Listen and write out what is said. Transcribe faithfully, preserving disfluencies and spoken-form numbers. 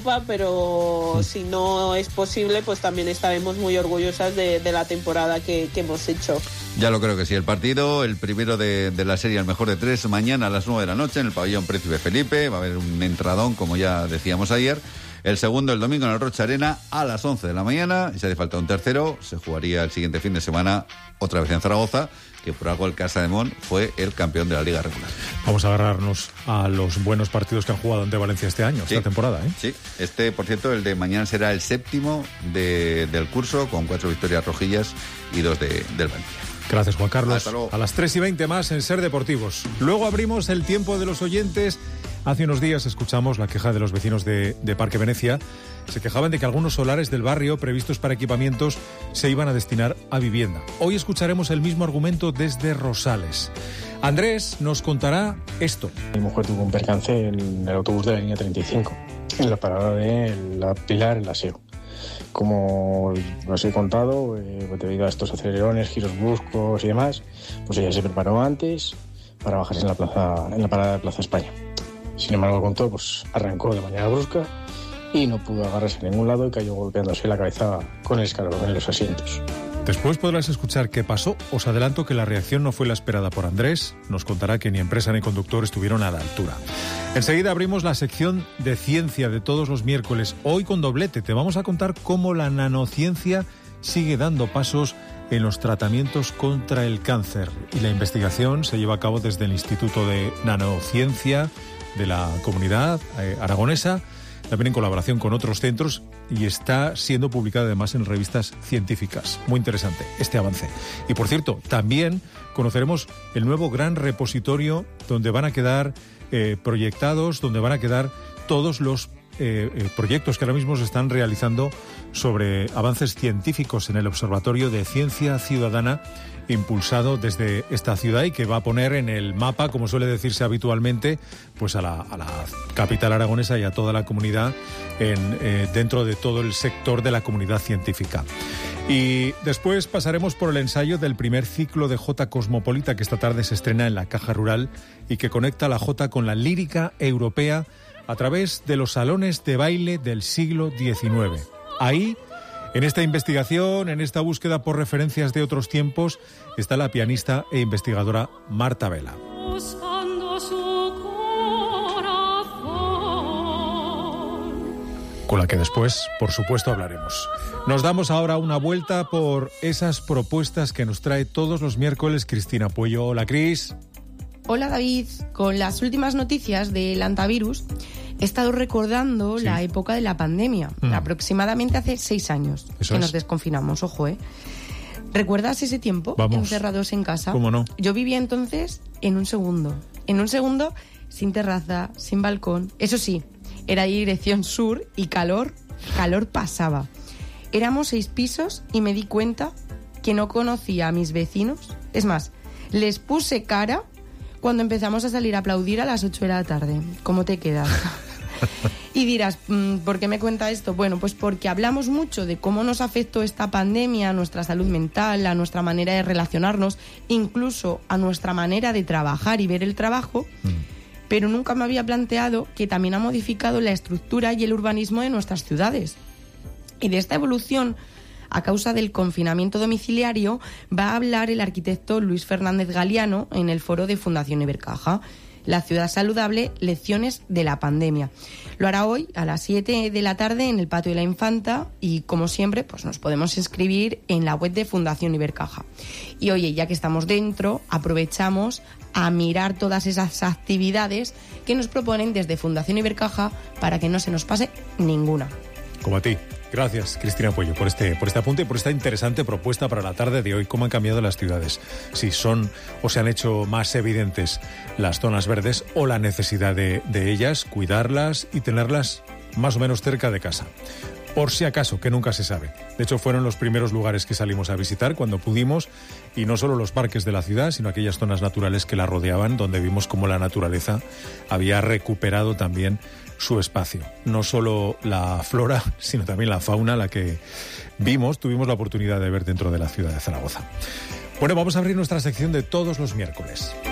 pero si no es posible, pues también estaremos muy orgullosas de, de la temporada que, que hemos hecho. Ya lo creo que sí. El partido, el primero de, de la serie, el mejor de tres, mañana a las nueve de la noche en el pabellón Príncipe Felipe. Va a haber un entradón, como ya decíamos ayer. El segundo, el domingo, en el Rocha Arena a las once de la mañana. Y si hace falta un tercero, se jugaría el siguiente fin de semana otra vez en Zaragoza, que por algo el Casa de Mon fue el campeón de la Liga regular. Vamos a agarrarnos a los buenos partidos que han jugado ante Valencia este año, sí, esta temporada, ¿eh? Sí, este, por cierto, el de mañana será el séptimo de, del curso, con cuatro victorias rojillas y dos de, del Valencia. Gracias, Juan Carlos. Hasta luego. A las tres y veinte más en Ser Deportivos. Luego abrimos el tiempo de los oyentes. Hace unos días escuchamos la queja de los vecinos de, de Parque Venecia. Se quejaban de que algunos solares del barrio previstos para equipamientos se iban a destinar a vivienda. Hoy escucharemos el mismo argumento desde Rosales. Andrés nos contará esto. Mi mujer tuvo un percance en el autobús de la línea treinta y cinco, en la parada de la Pilar en la S E O. Como os he contado, eh, debido a estos acelerones, giros bruscos y demás, pues ella se preparó antes para bajarse en la plaza, en la parada de Plaza España. Sin embargo, con todo, pues arrancó de manera brusca y no pudo agarrarse a ningún lado y cayó golpeándose la cabeza con el escalón en los asientos. Después podrás escuchar qué pasó. Os adelanto que la reacción no fue la esperada por Andrés. Nos contará que ni empresa ni conductor estuvieron a la altura. Enseguida abrimos la sección de ciencia de todos los miércoles. Hoy con doblete te vamos a contar cómo la nanociencia sigue dando pasos en los tratamientos contra el cáncer. Y la investigación se lleva a cabo desde el Instituto de Nanociencia de la Comunidad eh, Aragonesa, también en colaboración con otros centros, y está siendo publicada además en revistas científicas. Muy interesante este avance. Y por cierto, también conoceremos el nuevo gran repositorio donde van a quedar eh, proyectados, donde van a quedar todos los eh, eh, proyectos que ahora mismo se están realizando sobre avances científicos en el Observatorio de Ciencia Ciudadana, impulsado desde esta ciudad y que va a poner en el mapa, como suele decirse habitualmente, pues a la, a la capital aragonesa y a toda la comunidad en, eh, dentro de todo el sector de la comunidad científica. Y después pasaremos por el ensayo del primer ciclo de Jota Cosmopolita, que esta tarde se estrena en la Caja Rural y que conecta la Jota con la lírica europea a través de los salones de baile del siglo diecinueve. Ahí, en esta investigación, en esta búsqueda por referencias de otros tiempos, está la pianista e investigadora Marta Vela. Con la que después, por supuesto, hablaremos. Nos damos ahora una vuelta por esas propuestas que nos trae todos los miércoles Cristina Puello. Hola, Cris. Hola, David. Con las últimas noticias del antivirus, he estado recordando sí. la época de la pandemia, mm. aproximadamente hace seis años Eso que es. nos desconfinamos, ojo, ¿eh? ¿Recuerdas ese tiempo? Vamos. Encerrados en casa. ¿Cómo no? Yo vivía entonces en un segundo. En un segundo, sin terraza, sin balcón. Eso sí, era dirección sur y calor, calor pasaba. Éramos seis pisos y me di cuenta que no conocía a mis vecinos. Es más, les puse cara cuando empezamos a salir a aplaudir a las ocho de la tarde. ¿Cómo te quedas? Y dirás, ¿por qué me cuenta esto? Bueno, pues porque hablamos mucho de cómo nos afectó esta pandemia a nuestra salud mental, a nuestra manera de relacionarnos, incluso a nuestra manera de trabajar y ver el trabajo, mm. pero nunca me había planteado que también ha modificado la estructura y el urbanismo de nuestras ciudades. Y de esta evolución, a causa del confinamiento domiciliario, va a hablar el arquitecto Luis Fernández Galiano en el foro de Fundación Ibercaja. La ciudad saludable, lecciones de la pandemia. Lo hará hoy a las siete de la tarde en el Patio de la Infanta y, como siempre, pues nos podemos inscribir en la web de Fundación Ibercaja. Y oye, ya que estamos dentro, aprovechamos a mirar todas esas actividades que nos proponen desde Fundación Ibercaja para que no se nos pase ninguna. Como a ti. Gracias, Cristina Puello, por este, por este apunte y por esta interesante propuesta para la tarde de hoy. ¿Cómo han cambiado las ciudades? Si son o se han hecho más evidentes las zonas verdes o la necesidad de, de ellas, cuidarlas y tenerlas más o menos cerca de casa. Por si acaso, que nunca se sabe. De hecho, fueron los primeros lugares que salimos a visitar cuando pudimos, y no solo los parques de la ciudad, sino aquellas zonas naturales que la rodeaban, donde vimos cómo la naturaleza había recuperado también su espacio. No solo la flora, sino también la fauna, la que vimos, tuvimos la oportunidad de ver dentro de la ciudad de Zaragoza. Bueno, vamos a abrir nuestra sección de todos los miércoles.